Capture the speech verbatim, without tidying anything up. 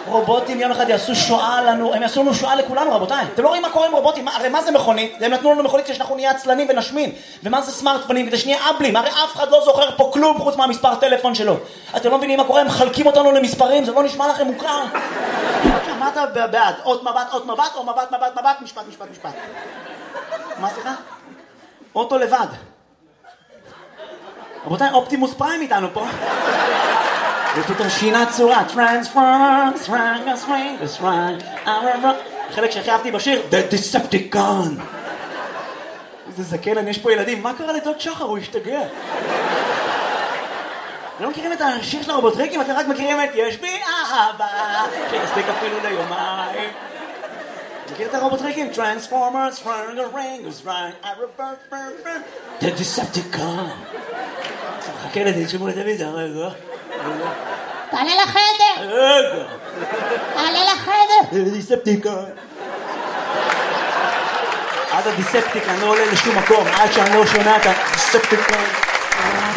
רובוטים יום אחד יעשו שואה לנו, הם יעשו לנו שואה לכולנו, רבותיי. אתם לא רואים מה קורה עם רובוטים? הרי מה זה מכונית? הם נתנו לנו מכונית שאנחנו נהיה עצלנים ונשמים. ומה זה סמארטפונים? כדי שנהיה אבלים. הרי אף אחד לא זוכר פה כלום חוץ מהמספר טלפון שלו. אתם לא מבינים מה קורה? הם מחלקים אותנו למספרים, זה לא נשמע לכם מוכר. מה אתה בעד? עוד מבט, עוד מבט, או מבט, מבט, מבט, משפט, משפט, משפט. מה סליחה? אוטו לבד. רבותיי, אופטימוס פריים איתנו פה. ופתאום שינה צורה. Transformers, Rangus, Rangus, Rangus. חלק שהכי אהבתי בשיר, The Decepticon. איזה זקן, יש פה ילדים. מה קרה לדוד שחר? הוא השתגע. לא מכירים את השיר של הרובוטריקים? אתם רק מכירים את יש בי אהבה שיספיק אפילו ליומיים. מכיר את הרובוטריקים? Transformers, Rangus, Rangus, Rangus. The Decepticon. חכה לזה, תשמעו לטלוויזיה, רגע. תעלה לחדר! רגע! תעלה לחדר! דיספטיקון. עד הדיספטיקון, אני לא עולה לשום מקום, עד שאני לא שומע את הדיספטיקון.